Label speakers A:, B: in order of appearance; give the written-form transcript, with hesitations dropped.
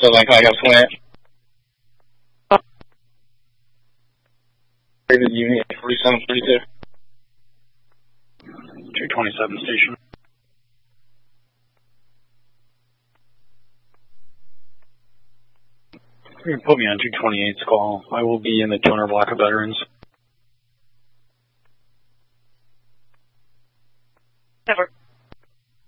A: like I got slant. Unit 4732.
B: 227 station. You can put me on 228's call. I will be in the 200 block of veterans.
C: Over.